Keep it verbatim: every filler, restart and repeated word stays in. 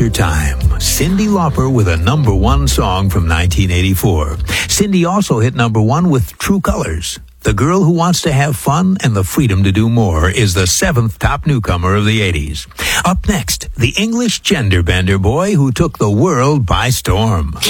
after time. Cyndi Lauper with a number one song from nineteen eighty-four. Cyndi also hit number one with True Colors. The Girl Who Wants to Have Fun and the Freedom to Do More is the seventh top newcomer of the eighties. Up next, the English gender bender boy who took the world by storm.